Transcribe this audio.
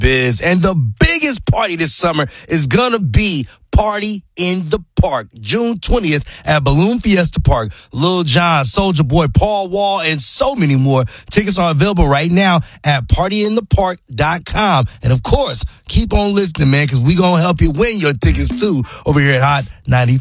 Biz. And the biggest party this summer is going to be Party in the Park, June 20th at Balloon Fiesta Park. Lil Jon, Soulja Boy, Paul Wall, and so many more. Tickets are available right now at partyinthepark.com. And of course, keep on listening, man, because we're going to help you win your tickets too over here at Hot 94.